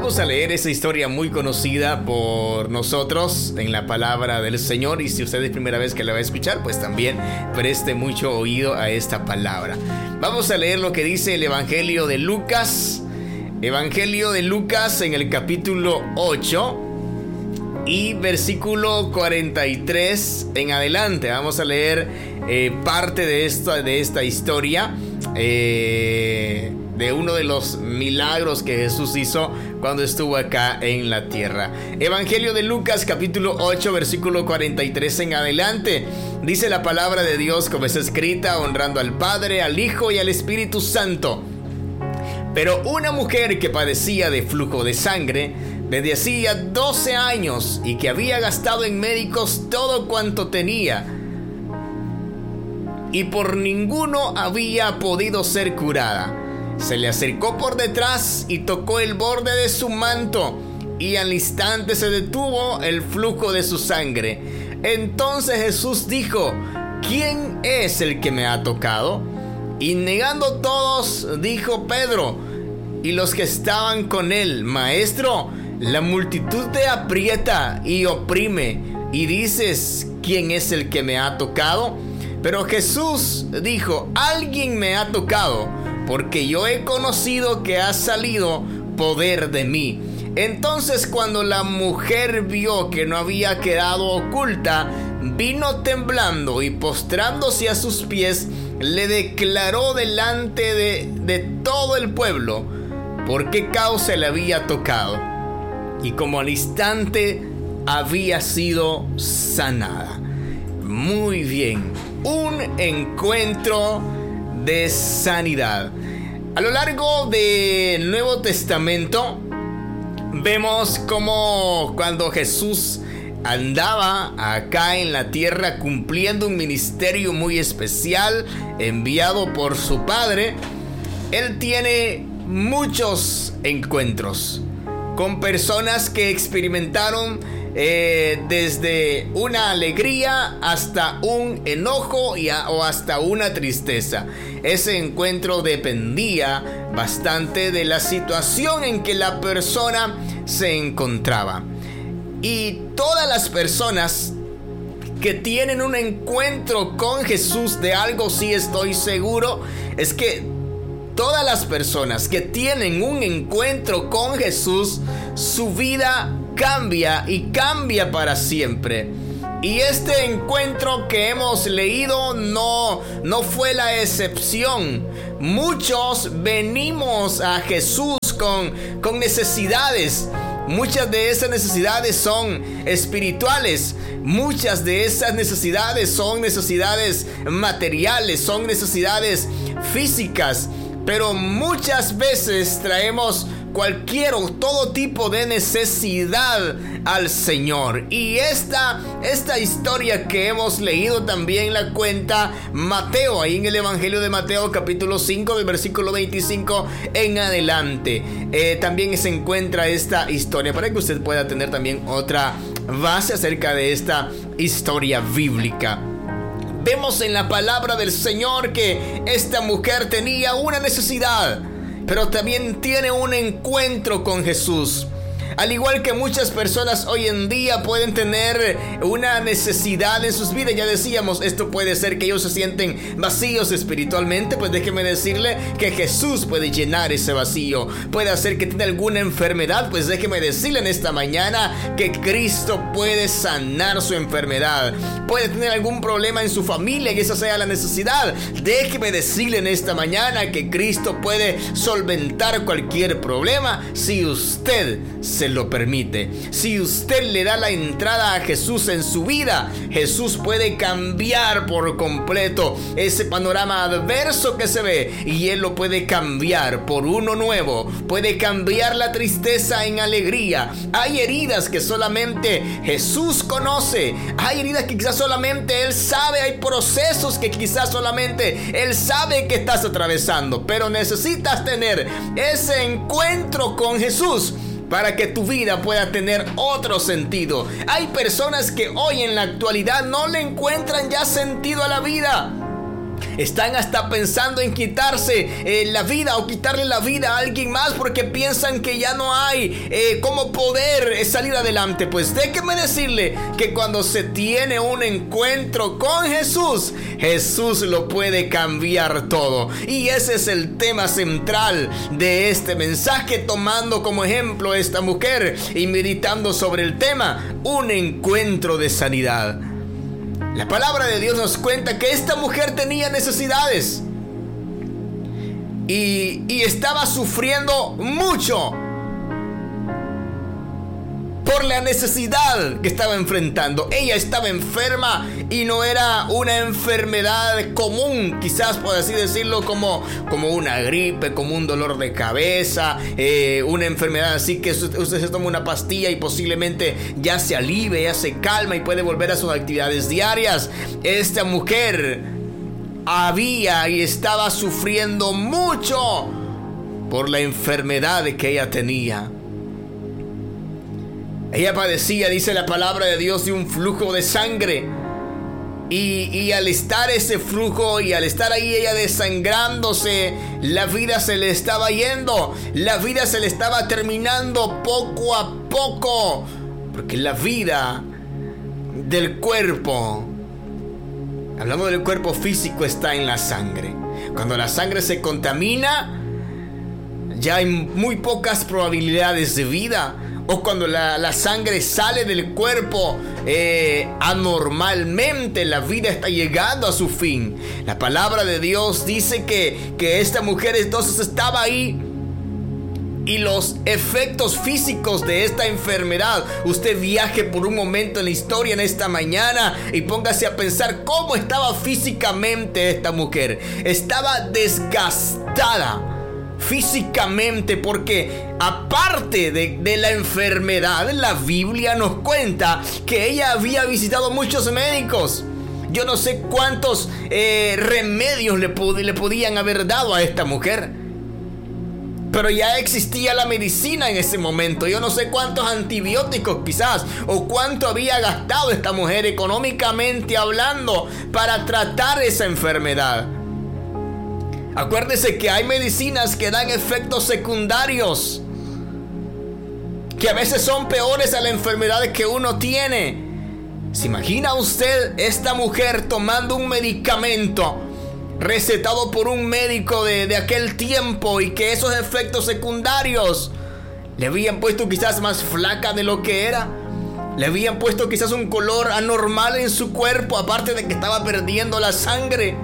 Vamos a leer esa historia muy conocida por nosotros en la palabra del Señor, y si usted es primera vez que la va a escuchar, pues también preste mucho oído a esta palabra. Vamos a leer lo que dice el Evangelio de Lucas. Evangelio de Lucas en el capítulo 8 y versículo 43 en adelante. Vamos a leer parte de esta historia, de uno de los milagros que Jesús hizo cuando estuvo acá en la tierra. Evangelio de Lucas capítulo 8 versículo 43 en adelante. Dice la palabra de Dios como es escrita, honrando al Padre, al Hijo y al Espíritu Santo. Pero una mujer que padecía de flujo de sangre desde hacía 12 años y que había gastado en médicos todo cuanto tenía, y por ninguno había podido ser curada, se le acercó por detrás y tocó el borde de su manto, y al instante se detuvo el flujo de su sangre. Entonces Jesús dijo: ¿quién es el que me ha tocado? Y negando todos, dijo Pedro y los que estaban con él: Maestro, la multitud te aprieta y oprime, y dices: ¿quién es el que me ha tocado? Pero Jesús dijo: alguien me ha tocado, porque yo he conocido que ha salido poder de mí. Entonces, cuando la mujer vio que no había quedado oculta, vino temblando y postrándose a sus pies, le declaró delante de todo el pueblo por qué causa le había tocado, y como al instante había sido sanada. Muy bien, un encuentro de sanidad. A lo largo del Nuevo Testamento vemos como cuando Jesús andaba acá en la tierra cumpliendo un ministerio muy especial enviado por su Padre, Él tiene muchos encuentros con personas que experimentaron desde una alegría hasta un enojo o hasta una tristeza. Ese encuentro dependía bastante de la situación en que la persona se encontraba. Y todas las personas que tienen un encuentro con Jesús, de algo sí estoy seguro, es que todas las personas que tienen un encuentro con Jesús, su vida cambia y cambia para siempre. Y este encuentro que hemos leído no fue la excepción. Muchos venimos a Jesús con necesidades. Muchas de esas necesidades son espirituales. Muchas de esas necesidades son necesidades materiales, son necesidades físicas. Pero muchas veces traemos cualquier o todo tipo de necesidad al Señor. Y esta historia que hemos leído también la cuenta Mateo, ahí en el Evangelio de Mateo capítulo 5 del versículo 25 en adelante. También se encuentra esta historia para que usted pueda tener también otra base acerca de esta historia bíblica. Vemos en la palabra del Señor que esta mujer tenía una necesidad, pero también tiene un encuentro con Jesús. Al igual que muchas personas hoy en día pueden tener una necesidad en sus vidas. Ya decíamos, esto puede ser que ellos se sienten vacíos espiritualmente. Pues déjeme decirle que Jesús puede llenar ese vacío. Puede hacer que tenga alguna enfermedad. Pues déjeme decirle en esta mañana que Cristo puede sanar su enfermedad. Puede tener algún problema en su familia y esa sea la necesidad. Déjeme decirle en esta mañana que Cristo puede solventar cualquier problema si usted se lo permite. Si usted le da la entrada a Jesús en su vida, Jesús puede cambiar por completo ese panorama adverso que se ve, y Él lo puede cambiar por uno nuevo. Puede cambiar la tristeza en alegría. Hay heridas que solamente Jesús conoce. Hay heridas que quizás solamente Él sabe. Hay procesos que quizás solamente Él sabe que estás atravesando, pero necesitas tener ese encuentro con Jesús para que tu vida pueda tener otro sentido. Hay personas que hoy en la actualidad no le encuentran ya sentido a la vida. Están hasta pensando en quitarse la vida o quitarle la vida a alguien más porque piensan que ya no hay cómo poder salir adelante. Pues déjeme decirle que cuando se tiene un encuentro con Jesús, Jesús lo puede cambiar todo. Y ese es el tema central de este mensaje, tomando como ejemplo a esta mujer y meditando sobre el tema, un encuentro de sanidad. La palabra de Dios nos cuenta que esta mujer tenía necesidades y estaba sufriendo mucho por la necesidad que estaba enfrentando. Ella estaba enferma y no era una enfermedad común, quizás por así decirlo, como una gripe, como un dolor de cabeza, una enfermedad así que usted se toma una pastilla y posiblemente ya se alivie, ya se calma y puede volver a sus actividades diarias. Esta mujer había y estaba sufriendo mucho por la enfermedad que ella tenía. Ella padecía, dice la palabra de Dios, de un flujo de sangre. Y al estar ese flujo y al estar ahí ella desangrándose, la vida se le estaba yendo. La vida se le estaba terminando poco a poco. Porque la vida del cuerpo, hablando del cuerpo físico, está en la sangre. Cuando la sangre se contamina, ya hay muy pocas probabilidades de vida. O cuando la sangre sale del cuerpo anormalmente, la vida está llegando a su fin. La palabra de Dios dice que esta mujer entonces estaba ahí. Y los efectos físicos de esta enfermedad, usted viaje por un momento en la historia en esta mañana y póngase a pensar cómo estaba físicamente esta mujer. Estaba desgastada físicamente, porque aparte de la enfermedad, la Biblia nos cuenta que ella había visitado muchos médicos. Yo no sé cuántos remedios le podían haber dado a esta mujer, pero ya existía la medicina en ese momento. Yo no sé cuántos antibióticos quizás, o cuánto había gastado esta mujer económicamente hablando para tratar esa enfermedad. Acuérdese que hay medicinas que dan efectos secundarios, que a veces son peores a la enfermedad que uno tiene. ¿Se imagina usted esta mujer tomando un medicamento recetado por un médico de aquel tiempo y que esos efectos secundarios le habían puesto quizás más flaca de lo que era? Le habían puesto quizás un color anormal en su cuerpo, aparte de que estaba perdiendo la sangre.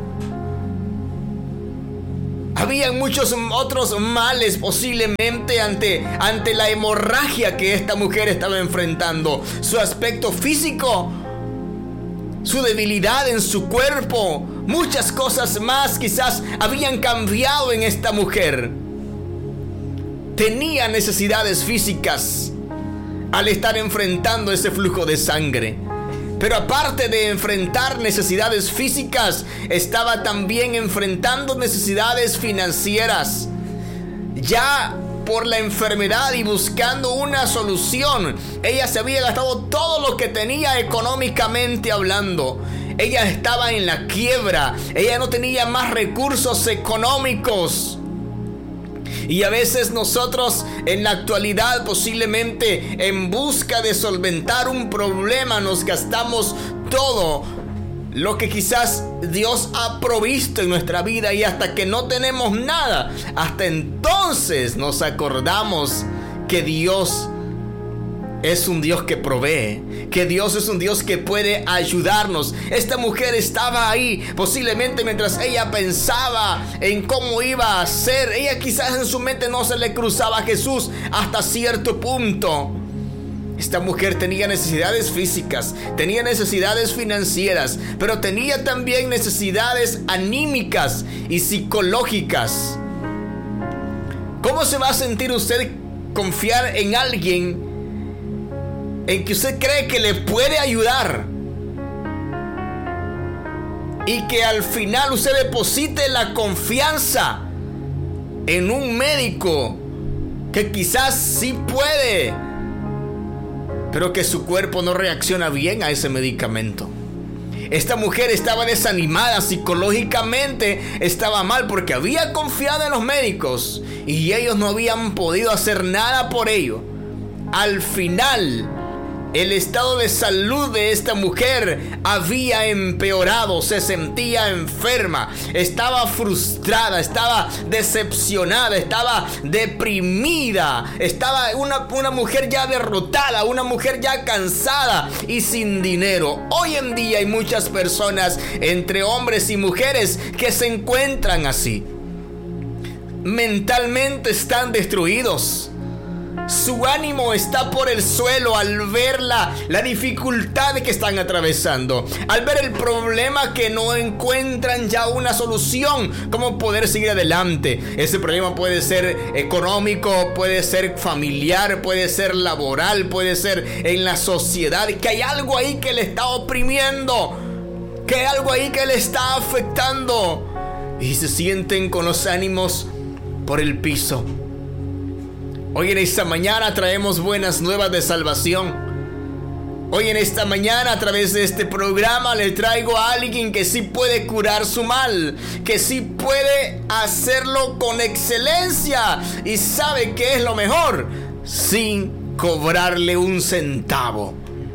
Habían muchos otros males posiblemente ante la hemorragia que esta mujer estaba enfrentando. Su aspecto físico, su debilidad en su cuerpo, muchas cosas más quizás habían cambiado en esta mujer. Tenía necesidades físicas al estar enfrentando ese flujo de sangre. Pero aparte de enfrentar necesidades físicas, estaba también enfrentando necesidades financieras. Ya por la enfermedad y buscando una solución, ella se había gastado todo lo que tenía económicamente hablando. Ella estaba en la quiebra. Ella no tenía más recursos económicos. Y a veces nosotros en la actualidad, posiblemente en busca de solventar un problema, nos gastamos todo lo que quizás Dios ha provisto en nuestra vida, y hasta que no tenemos nada, hasta entonces nos acordamos que Dios es un Dios que provee, que Dios es un Dios que puede ayudarnos. Esta mujer estaba ahí, posiblemente mientras ella pensaba en cómo iba a ser. Ella quizás en su mente no se le cruzaba a Jesús hasta cierto punto. Esta mujer tenía necesidades físicas, tenía necesidades financieras, pero tenía también necesidades anímicas y psicológicas. ¿Cómo se va a sentir usted confiar en alguien en que usted cree que le puede ayudar y que al final usted deposite la confianza en un médico que quizás sí puede, pero que su cuerpo no reacciona bien a ese medicamento? Esta mujer estaba desanimada psicológicamente, estaba mal porque había confiado en los médicos y ellos no habían podido hacer nada por ello. Al final, el estado de salud de esta mujer había empeorado, se sentía enferma, estaba frustrada, estaba decepcionada, estaba deprimida, estaba una mujer ya derrotada, una mujer ya cansada y sin dinero. Hoy en día hay muchas personas, entre hombres y mujeres, que se encuentran así. Mentalmente están destruidos. Su ánimo está por el suelo al ver la dificultad que están atravesando, al ver el problema que no encuentran ya una solución, cómo poder seguir adelante. Ese problema puede ser económico, puede ser familiar, puede ser laboral, puede ser en la sociedad, que hay algo ahí que le está oprimiendo, que hay algo ahí que le está afectando y se sienten con los ánimos por el piso. Hoy en esta mañana traemos buenas nuevas de salvación. Hoy en esta mañana, a través de este programa, le traigo a alguien que sí puede curar su mal, que sí puede hacerlo con excelencia y sabe qué es lo mejor, sin cobrarle un centavo.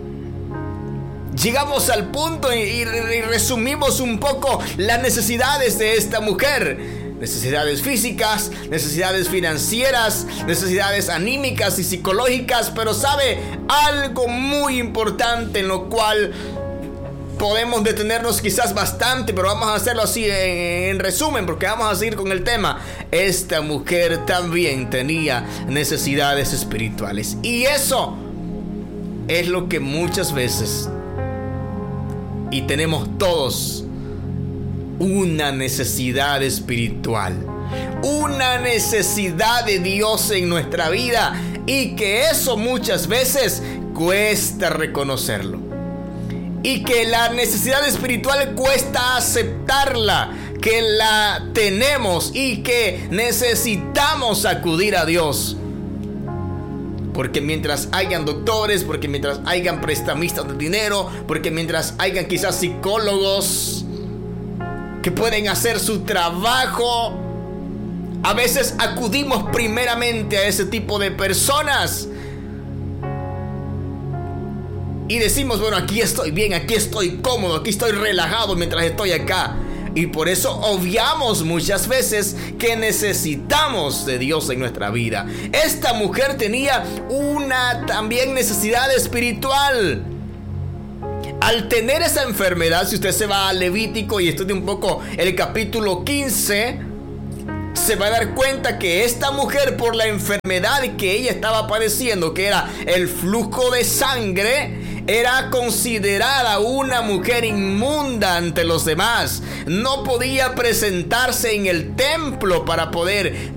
Llegamos al punto y resumimos un poco las necesidades de esta mujer. Necesidades físicas, necesidades financieras, necesidades anímicas y psicológicas, pero sabe algo muy importante en lo cual podemos detenernos quizás bastante, pero vamos a hacerlo así en resumen, porque vamos a seguir con el tema. Esta mujer también tenía necesidades espirituales, y eso es lo que muchas veces, y tenemos todos, una necesidad espiritual, una necesidad de Dios en nuestra vida, y que eso muchas veces cuesta reconocerlo, y que la necesidad espiritual cuesta aceptarla, que la tenemos y que necesitamos acudir a Dios. Porque mientras hayan doctores, porque mientras hayan prestamistas de dinero, porque mientras hayan quizás psicólogos que pueden hacer su trabajo, a veces acudimos primeramente a ese tipo de personas y decimos, bueno, aquí estoy bien, aquí estoy cómodo, aquí estoy relajado mientras estoy acá. Y por eso obviamos muchas veces que necesitamos de Dios en nuestra vida. Esta mujer tenía una también necesidad espiritual. Al tener esa enfermedad, si usted se va a Levítico y estudia un poco el capítulo 15, se va a dar cuenta que esta mujer, por la enfermedad que ella estaba padeciendo, que era el flujo de sangre, era considerada una mujer inmunda ante los demás. No podía presentarse en el templo para poder